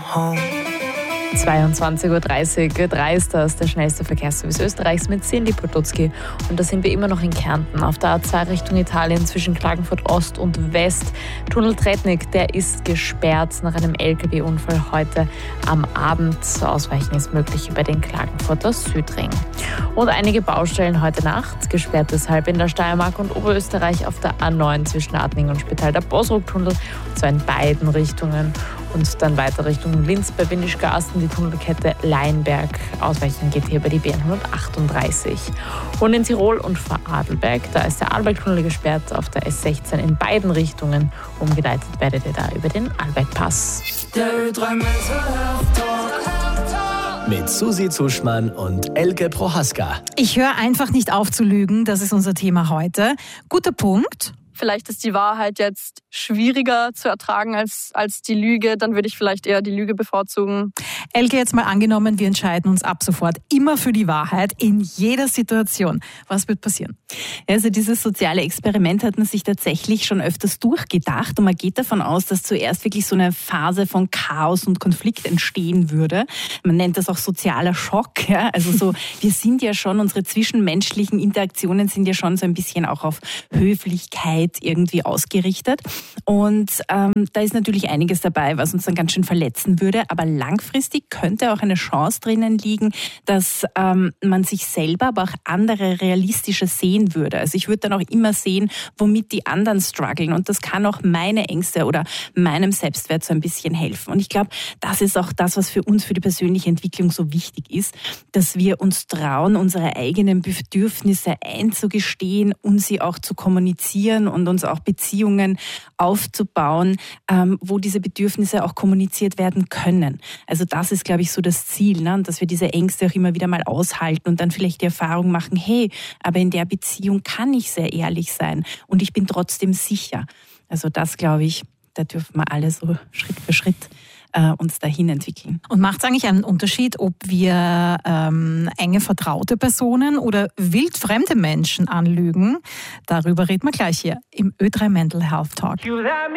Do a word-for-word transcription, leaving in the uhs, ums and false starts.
home. zweiundzwanzig Uhr dreißig, drei ist das, der schnellste Verkehrsservice Österreichs mit Cindy Potocki. Und da sind wir immer noch in Kärnten, auf der A zwei Richtung Italien zwischen Klagenfurt Ost und West. Tunnel Tretnik, der ist gesperrt nach einem L K W-Unfall heute am Abend. Ausweichen ist möglich über den Klagenfurter Südring. Und einige Baustellen heute Nacht, gesperrt deshalb in der Steiermark und Oberösterreich auf der A neun zwischen Adning und Spital der Bosruck-Tunnel, und zwar in beiden Richtungen. Und dann weiter Richtung Linz bei Windischgarsten, die Tunnelkette Leinberg. Ausweichen geht hier über die B N hundertachtunddreißig. Und in Tirol und Vorarlberg, da ist der Arlberg-Tunnel gesperrt auf der S sechzehn in beiden Richtungen. Umgeleitet werdet ihr da über den Arlberg-Pass. Mit Susi Zuschmann und Elke Prohaska. Ich höre einfach nicht auf zu lügen, das ist unser Thema heute. Guter Punkt. Vielleicht ist die Wahrheit jetzt schwieriger zu ertragen als, als die Lüge. Dann würde ich vielleicht eher die Lüge bevorzugen. Elke, jetzt mal angenommen, wir entscheiden uns ab sofort immer für die Wahrheit in jeder Situation. Was wird passieren? Also dieses soziale Experiment hat man sich tatsächlich schon öfters durchgedacht und man geht davon aus, dass zuerst wirklich so eine Phase von Chaos und Konflikt entstehen würde. Man nennt das auch sozialer Schock. Ja? Also so, wir sind ja schon, unsere zwischenmenschlichen Interaktionen sind ja schon so ein bisschen auch auf Höflichkeit irgendwie ausgerichtet. Und ähm, da ist natürlich einiges dabei, was uns dann ganz schön verletzen würde. Aber langfristig könnte auch eine Chance drinnen liegen, dass ähm, man sich selber, aber auch andere realistischer sehen würde. Also ich würde dann auch immer sehen, womit die anderen strugglen. Und das kann auch meine Ängste oder meinem Selbstwert so ein bisschen helfen. Und ich glaube, das ist auch das, was für uns, für die persönliche Entwicklung so wichtig ist, dass wir uns trauen, unsere eigenen Bedürfnisse einzugestehen und sie auch zu kommunizieren und uns auch Beziehungen aufzubauen, ähm, wo diese Bedürfnisse auch kommuniziert werden können. Also das ist, glaube ich, so das Ziel, ne? Dass wir diese Ängste auch immer wieder mal aushalten und dann vielleicht die Erfahrung machen, hey, aber in der Beziehung kann ich sehr ehrlich sein und ich bin trotzdem sicher. Also das, glaube ich, da dürfen wir alle so Schritt für Schritt äh, uns dahin entwickeln. Und macht es eigentlich einen Unterschied, ob wir ähm, enge vertraute Personen oder wildfremde Menschen anlügen? Darüber reden wir gleich hier im Ö drei Mental Health Talk.